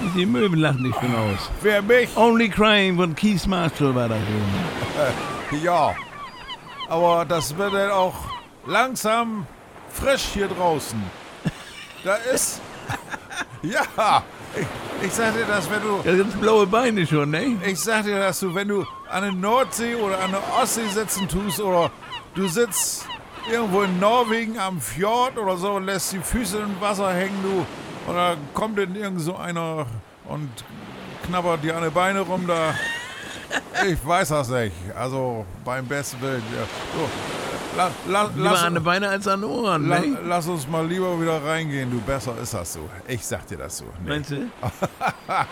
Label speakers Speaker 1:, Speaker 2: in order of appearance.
Speaker 1: Die Möwen lachen dich schon aus.
Speaker 2: Wer mich?
Speaker 1: Only Crying von Keith Marshall war das eben.
Speaker 2: Ja. Aber das wird dann auch langsam frisch hier draußen. Da ist... Ja, ich sag dir das, wenn du...
Speaker 1: Ja, ganz blaue Beine schon, ne?
Speaker 2: Ich sag dir das, wenn du an der Nordsee oder an der Ostsee sitzen tust oder du sitzt irgendwo in Norwegen am Fjord oder so und lässt die Füße im Wasser hängen, du, und da kommt dann irgend so einer und knabbert dir an die Beine rum, da... Ich weiß das nicht. Also beim besten Willen. Ja. So,
Speaker 1: Lieber an den Beine als an den Ohren, ne?
Speaker 2: Lass uns mal lieber wieder reingehen, du. Besser ist das so. Ich sag dir das so. Nee.
Speaker 1: Meinst du?